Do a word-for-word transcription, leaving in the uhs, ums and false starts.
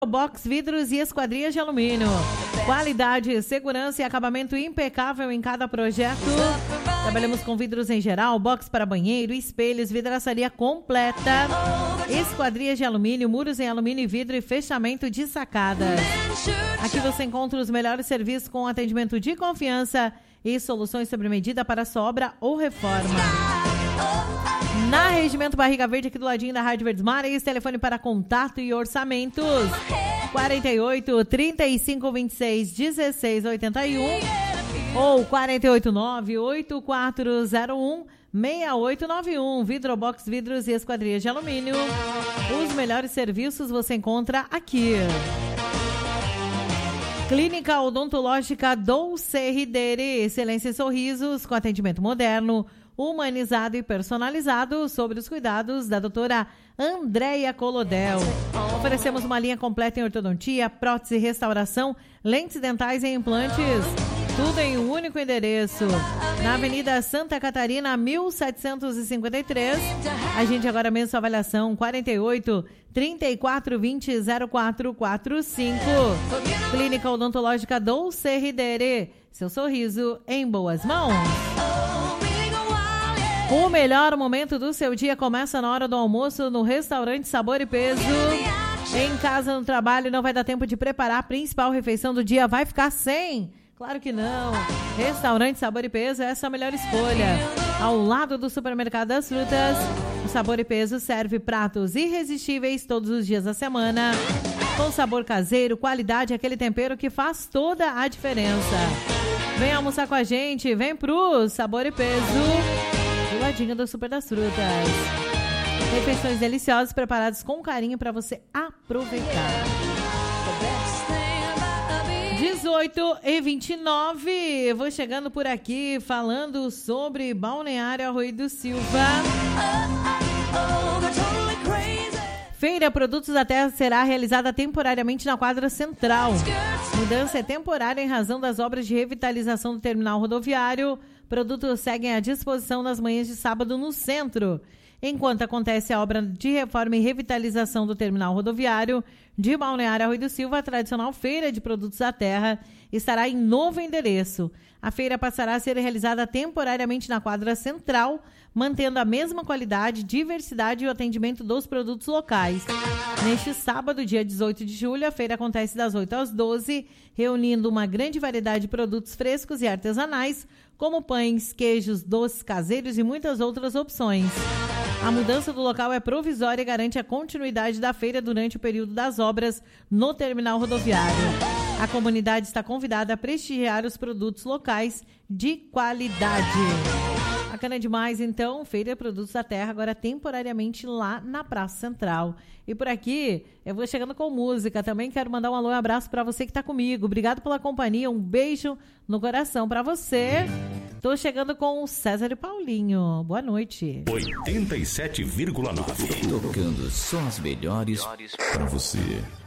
Box Vidros e Esquadrias de Alumínio. Qualidade, segurança e acabamento impecável em cada projeto. Trabalhamos com vidros em geral, box para banheiro, espelhos, vidraçaria completa, esquadrias de alumínio, muros em alumínio e vidro e fechamento de sacadas. Aqui você encontra os melhores serviços com atendimento de confiança e soluções sobre medida para sua obra ou reforma. Na Regimento Barriga Verde, aqui do ladinho da Rádio Verdes Mares, telefone para contato e orçamentos quarenta e oito, trinta e cinco, vinte e seis, dezesseis, oitenta e um ou quarenta e oito, nove, oito quatro zero um, seis oito nove um. Vidrobox, vidros e esquadrias de alumínio. Os melhores serviços você encontra aqui. Clínica Odontológica Dolce Ridere, excelência e sorrisos com atendimento moderno, humanizado e personalizado sobre os cuidados da doutora Andréia Colodel. Oferecemos uma linha completa em ortodontia, prótese, restauração, lentes dentais e implantes. Tudo em um único endereço. Na Avenida Santa Catarina, mil setecentos e cinquenta e três. Agende agora mesmo sua avaliação quarenta e oito, trinta e quatro, vinte, zero quatro quatro cinco. Clínica Odontológica Dolce Ridere. Seu sorriso em boas mãos. O melhor momento do seu dia começa na hora do almoço no restaurante Sabor e Peso. Em casa, no trabalho, não vai dar tempo de preparar a principal refeição do dia. Vai ficar sem? Claro que não. Restaurante Sabor e Peso, essa é a melhor escolha. Ao lado do Supermercado das Frutas, o Sabor e Peso serve pratos irresistíveis todos os dias da semana. Com sabor caseiro, qualidade, aquele tempero que faz toda a diferença. Vem almoçar com a gente, vem pro Sabor e Peso. Do ladinho do Super das Frutas. Refeições deliciosas preparadas com carinho para você aproveitar. dezoito e vinte e nove. Vou chegando por aqui falando sobre Balneário Arroio do Silva. Feira Produtos da Terra será realizada temporariamente na quadra central. Mudança é temporária em razão das obras de revitalização do terminal rodoviário. Produtos seguem à disposição nas manhãs de sábado no centro. Enquanto acontece a obra de reforma e revitalização do terminal rodoviário de Balneário Arroio do Silva, a tradicional Feira de Produtos da Terra estará em novo endereço. A feira passará a ser realizada temporariamente na quadra central, mantendo a mesma qualidade, diversidade e o atendimento dos produtos locais. Neste sábado, dia dezoito de julho, a feira acontece das oito às doze, reunindo uma grande variedade de produtos frescos e artesanais, como pães, queijos, doces caseiros e muitas outras opções. A mudança do local é provisória e garante a continuidade da feira durante o período das obras no terminal rodoviário. A comunidade está convidada a prestigiar os produtos locais de qualidade. Bacana demais, então, Feira de Produtos da Terra, agora temporariamente lá na Praça Central. E por aqui, eu vou chegando com música. Também quero mandar um alô e um abraço para você que está comigo. Obrigado pela companhia, um beijo no coração para você. Tô chegando com o César e Paulinho. Boa noite. oitenta e sete vírgula nove. Tocando só as melhores para você.